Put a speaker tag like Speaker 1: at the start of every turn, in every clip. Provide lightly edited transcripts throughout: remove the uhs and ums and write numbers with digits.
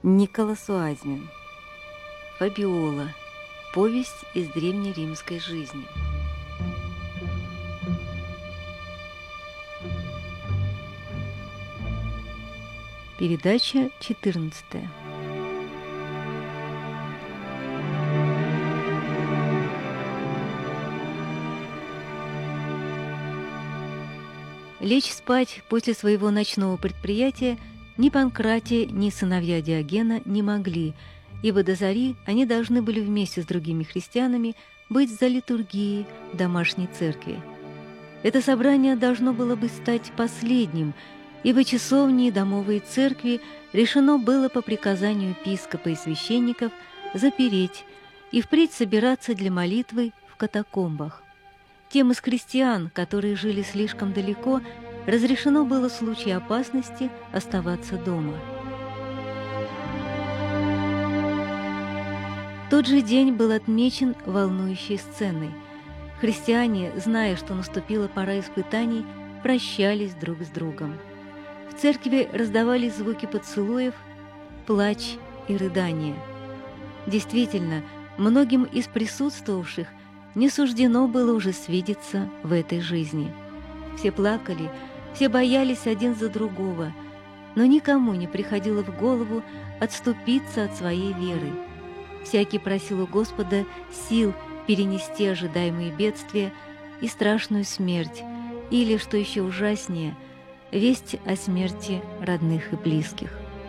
Speaker 1: Николас Уайзмен. Фабиола. Повесть из древнеримской жизни. Передача 14. Лечь спать после своего ночного предприятия ни Панкратий, ни сыновья Диогена не могли, ибо до зари они должны были вместе с другими христианами быть за литургией в домашней церкви. Это собрание должно было бы стать последним, ибо часовни и домовые церкви решено было по приказанию епископа и священников запереть и впредь собираться для молитвы в катакомбах. Тем из христиан, которые жили слишком далеко, разрешено было в случае опасности оставаться дома. Тот же день был отмечен волнующей сценой. Христиане, зная, что наступила пора испытаний, прощались друг с другом. В церкви раздавались звуки поцелуев, плач и рыдания. Действительно, многим из присутствовавших не суждено было уже свидеться в этой жизни. Все плакали, все боялись один за другого, но никому не приходило в голову отступиться от своей веры. Всякий просил у Господа сил перенести ожидаемые бедствия и страшную смерть, или, что еще ужаснее, весть о смерти родных и близких.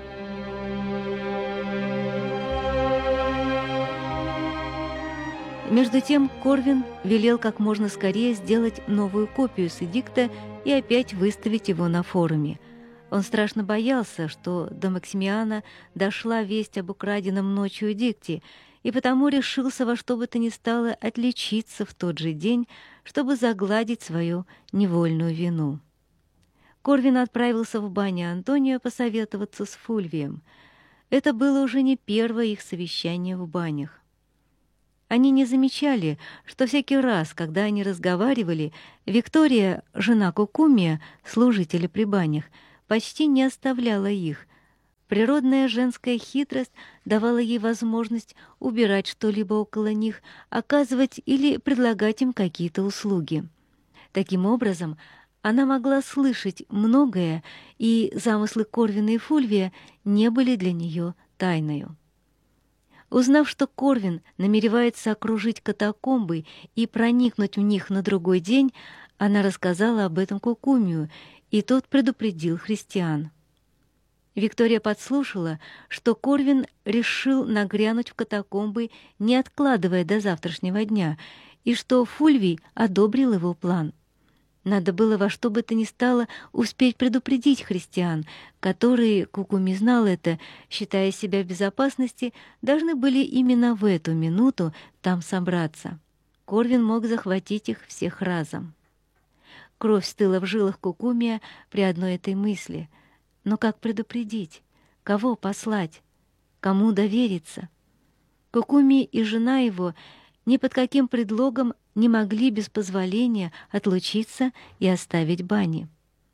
Speaker 1: Между тем Корвин велел как можно скорее сделать новую копию с эдикта и опять выставить его на форуме. Он страшно боялся, что до Максимиана дошла весть об украденном ночью эдикте, и потому решился во что бы то ни стало отличиться в тот же день, чтобы загладить свою невольную вину. Корвин отправился в баню Антонио посоветоваться с Фульвием. Это было уже не первое их совещание в банях. Они не замечали, что всякий раз, когда они разговаривали, Виктория, жена Кукумия, служителя при банях, почти не оставляла их. Природная женская хитрость давала ей возможность убирать что-либо около них, оказывать или предлагать им какие-то услуги. Таким образом, она могла слышать многое, и замыслы Корвина и Фульвия не были для нее тайною. Узнав, что Корвин намеревается окружить катакомбы и проникнуть в них на другой день, она рассказала об этом Кукумию, и тот предупредил христиан. Виктория подслушала, что Корвин решил нагрянуть в катакомбы, не откладывая до завтрашнего дня, и что Фульвий одобрил его план. Надо было во что бы то ни стало успеть предупредить христиан, которые, Кукуми знал это, считая себя в безопасности, должны были именно в эту минуту там собраться. Корвин мог захватить их всех разом. Кровь стыла в жилах Кукумия при одной этой мысли. Но как предупредить? Кого послать? Кому довериться? Кукуми и жена его ни под каким предлогом не могли без позволения отлучиться и оставить бани.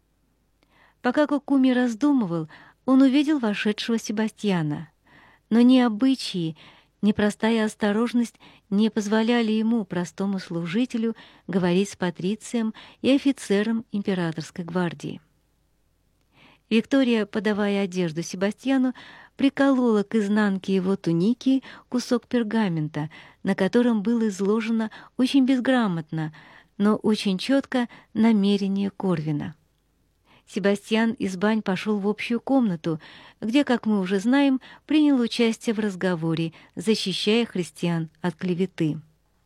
Speaker 1: Пока Кукуми раздумывал, он увидел вошедшего Себастьяна. Но ни обычаи, ни простая осторожность не позволяли ему, простому служителю, говорить с патрицием и офицером императорской гвардии. Виктория, подавая одежду Себастьяну, приколола к изнанке его туники кусок пергамента, на котором было изложено очень безграмотно, но очень четко намерение Корвина. Себастьян из бань пошел в общую комнату, где, как мы уже знаем, принял участие в разговоре, защищая христиан от клеветы.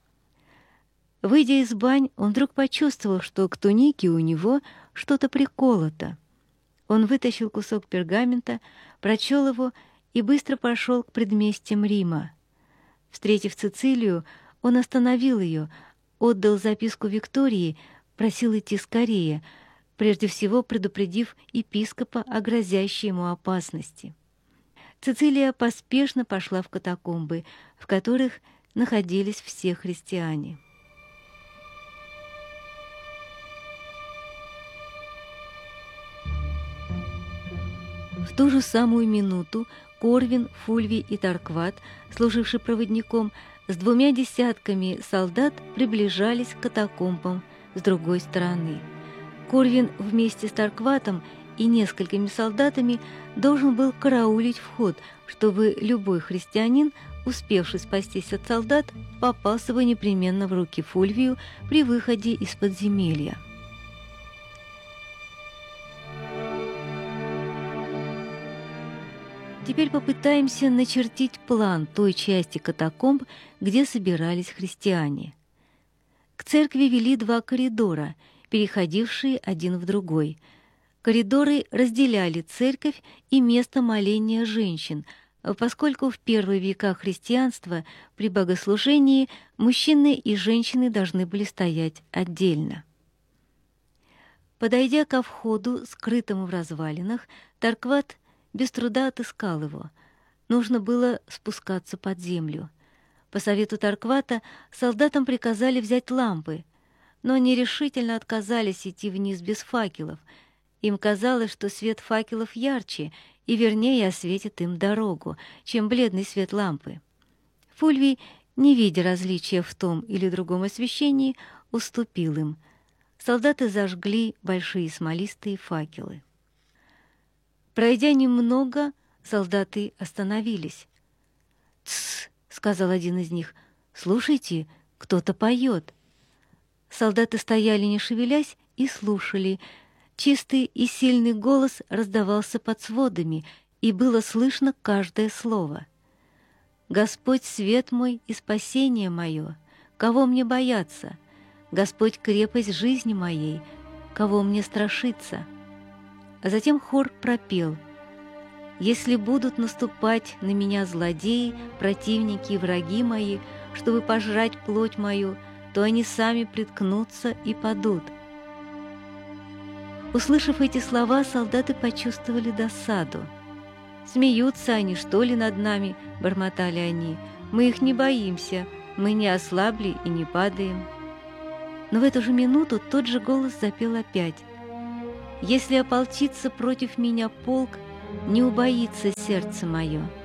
Speaker 1: Выйдя из бань, он вдруг почувствовал, что к тунике у него что-то приколото. Он вытащил кусок пергамента, прочел его и быстро пошел к предместьям Рима. Встретив Цицилию, он остановил ее, отдал записку Виктории, просил идти скорее, прежде всего предупредив епископа о грозящей ему опасности. Цицилия поспешно пошла в катакомбы, в которых находились все христиане. ту же самую минуту Корвин, Фульвий и Таркват, служивший проводником, с 2 десятками солдат приближались к катакомбам с другой стороны. Корвин вместе с Таркватом и несколькими солдатами должен был караулить вход, чтобы любой христианин, успевший спастись от солдат, попался бы непременно в руки Фульвию при выходе из подземелья. Теперь попытаемся начертить план той части катакомб, где собирались христиане. К церкви вели 2 коридора, переходившие один в другой. Коридоры разделяли церковь и место моления женщин, поскольку в первые века христианства при богослужении мужчины и женщины должны были стоять отдельно. Подойдя ко входу, скрытому в развалинах, Таркват без труда отыскал его. Нужно было спускаться под землю. По совету Тарквата солдатам приказали взять лампы, но они решительно отказались идти вниз без факелов. Им казалось, что свет факелов ярче и вернее осветит им дорогу, чем бледный свет лампы. Фульвий, не видя различия в том или другом освещении, уступил им. Солдаты зажгли большие смолистые факелы. Пройдя немного, солдаты остановились. «Тсс!» — сказал один из них. «Слушайте, кто-то поет». Солдаты стояли, не шевелясь, и слушали. Чистый и сильный голос раздавался под сводами, и было слышно каждое слово. «Господь свет мой и спасение мое, кого мне бояться? Господь крепость жизни моей, кого мне страшиться?» А затем хор пропел: «Если будут наступать на меня злодеи, противники и враги мои, чтобы пожрать плоть мою, то они сами приткнутся и падут». Услышав эти слова, солдаты почувствовали досаду. «Смеются они, что ли, над нами?» — бормотали они. «Мы их не боимся, мы не ослабли и не падаем». Но в эту же минуту тот же голос запел опять: «Если ополчится против меня полк, не убоится сердце мое.